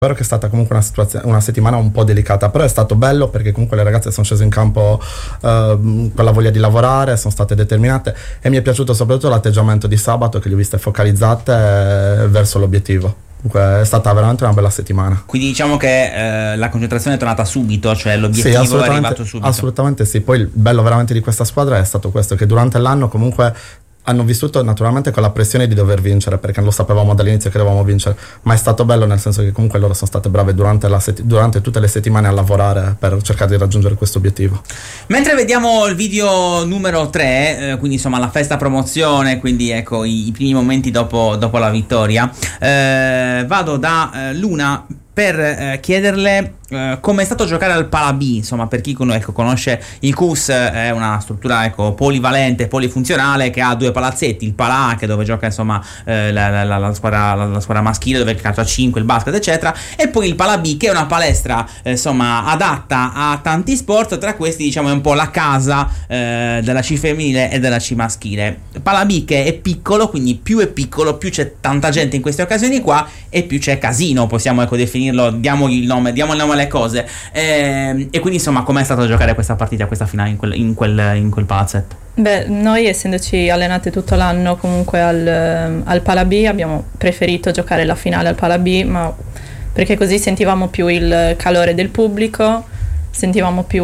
Vero che è stata comunque una settimana un po' delicata, però è stato bello perché comunque le ragazze sono scese in campo con la voglia di lavorare, sono state determinate e mi è piaciuto soprattutto l'atteggiamento di sabato, che le ho viste focalizzate verso l'obiettivo. Comunque è stata veramente una bella settimana. Quindi diciamo che la concentrazione è tornata subito, cioè l'obiettivo sì, è arrivato subito. Assolutamente sì, poi il bello veramente di questa squadra è stato questo, che durante l'anno comunque hanno vissuto naturalmente con la pressione di dover vincere, perché lo sapevamo dall'inizio che dovevamo vincere, ma è stato bello nel senso che comunque loro sono state brave durante tutte le settimane a lavorare per cercare di raggiungere questo obiettivo. Mentre vediamo il video numero 3, quindi insomma la festa promozione, quindi ecco i primi momenti dopo la vittoria, vado da Luna per chiederle come è stato giocare al Pala B, insomma, per chi conosce il CUS, è una struttura polivalente, polifunzionale, che ha due palazzetti, il Pala A, che dove gioca insomma la squadra maschile, dove il calcio a 5, il basket eccetera, e poi il Pala B, che è una palestra insomma adatta a tanti sport, tra questi diciamo è un po' la casa della C femminile e della C maschile. Pala B che è piccolo, quindi più è piccolo, più c'è tanta gente in queste occasioni qua e più c'è casino, possiamo definirlo, diamo il nome alle cose, e quindi insomma com'è stato giocare questa partita, questa finale in quel palazzetto? Beh, noi essendoci allenate tutto l'anno comunque al Pala B abbiamo preferito giocare la finale al Pala B, ma perché così sentivamo più il calore del pubblico, sentivamo più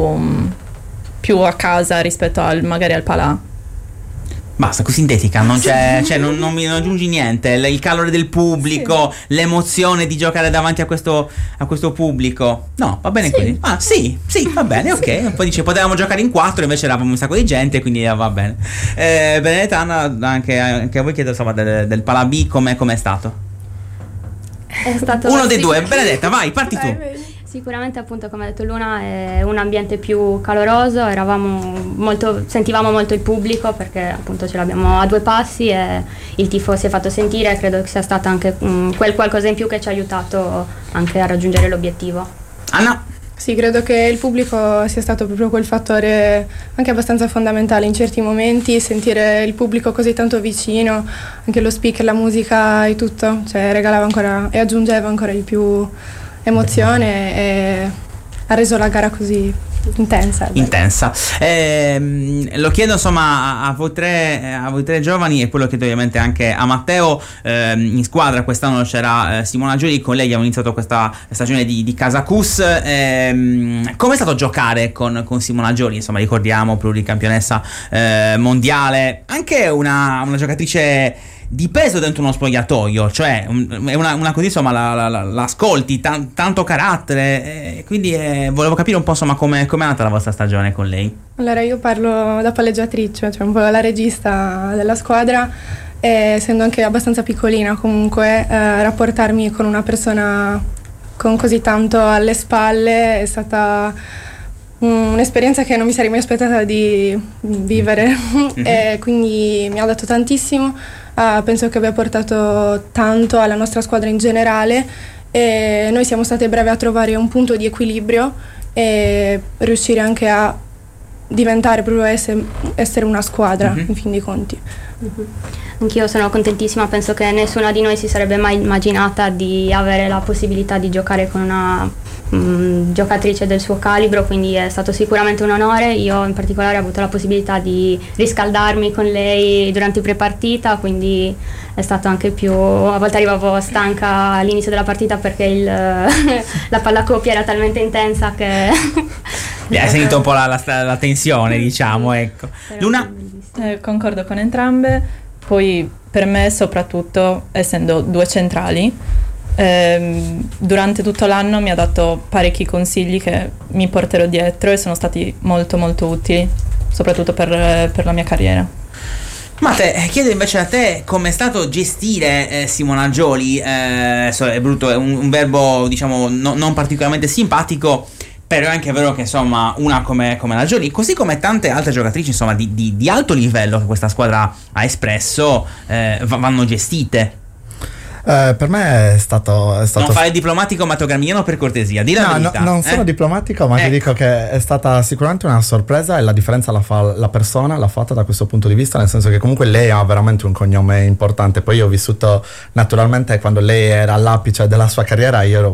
a casa rispetto magari al Pala A. Basta, così sintetica, non c'è, cioè non aggiungi niente, il calore del pubblico, sì, l'emozione di giocare davanti a questo pubblico. No, va bene, sì, così. Ah, sì, va bene, ok. Poi dice potevamo giocare in 4, invece eravamo un sacco di gente, quindi va bene. Benedetta, Anna, anche a voi chiedo insomma del Pala B com'è stato? È stato uno dei due. Benedetta, vai, parti tu. Sicuramente, appunto, come ha detto Luna, è un ambiente più caloroso, sentivamo molto il pubblico perché appunto ce l'abbiamo a due passi e il tifo si è fatto sentire, e credo che sia stato anche quel qualcosa in più che ci ha aiutato anche a raggiungere l'obiettivo. Anna? Sì, credo che il pubblico sia stato proprio quel fattore anche abbastanza fondamentale in certi momenti, sentire il pubblico così tanto vicino, anche lo speaker, la musica e tutto, cioè regalava ancora e aggiungeva ancora di più emozione e ha reso la gara così intensa. Lo chiedo insomma a voi tre giovani, e poi lo chiedo ovviamente anche a Matteo. In squadra quest'anno c'era Simona Gioli, con lei abbiamo iniziato questa stagione di Casa CUS. Com'è stato giocare con Simona Gioli? Insomma, ricordiamo pluricampionessa mondiale, anche una giocatrice di peso dentro uno spogliatoio, cioè è una così insomma l'ascolti, tanto carattere, quindi volevo capire un po' insomma com'è nata la vostra stagione con lei. Allora, io parlo da palleggiatrice, cioè un po' la regista della squadra, e essendo anche abbastanza piccolina comunque rapportarmi con una persona con così tanto alle spalle è stata un'esperienza che non mi sarei mai aspettata di vivere e quindi mi ha dato tantissimo. Penso che abbia portato tanto alla nostra squadra in generale, e noi siamo state brave a trovare un punto di equilibrio e riuscire anche a diventare proprio essere una squadra in fin dei conti. Anch'io sono contentissima, penso che nessuna di noi si sarebbe mai immaginata di avere la possibilità di giocare con una giocatrice del suo calibro, quindi è stato sicuramente un onore. Io in particolare ho avuto la possibilità di riscaldarmi con lei durante prepartita, quindi è stato anche più, a volte arrivavo stanca all'inizio della partita perché la pallacoppia era talmente intensa che hai sentito un po' la tensione, diciamo, ecco. Luna? Concordo con entrambe. Poi per me, soprattutto essendo due centrali, durante tutto l'anno mi ha dato parecchi consigli che mi porterò dietro e sono stati molto molto utili, soprattutto per la mia carriera. Matte, chiedo invece a te come è stato gestire Simona Gioli. È brutto, è un verbo diciamo non particolarmente simpatico, però è anche vero che insomma una come la Gioli, così come tante altre giocatrici insomma di alto livello che questa squadra ha espresso, vanno gestite. Per me è stato Non fare il diplomatico matogrammiano, per cortesia, di la verità. Non sono diplomatico, ma ti dico che è stata sicuramente una sorpresa, e la differenza la fa la persona, l'ha fatta da questo punto di vista, nel senso che comunque lei ha veramente un cognome importante. Poi io ho vissuto naturalmente quando lei era all'apice della sua carriera, io ero